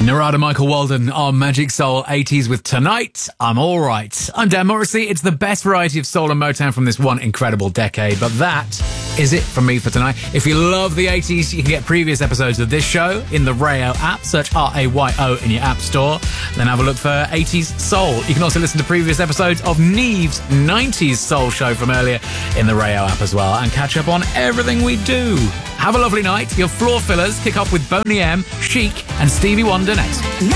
Narada Michael Walden on Magic Soul 80s with Tonight, I'm Alright. I'm Dan Morrissey. It's the best variety of soul and Motown from this one incredible decade, but that is it from me for tonight. If you love the 80s, you can get previous episodes of this show in the Rayo app. Search RAYO in your app store. Then have a look for 80s Soul. You can also listen to previous episodes of Neve's 90s Soul show from earlier in the Rayo app as well, and catch up on everything we do. Have a lovely night. Your floor fillers kick off with Boney M, Chic and Stevie Wonder next.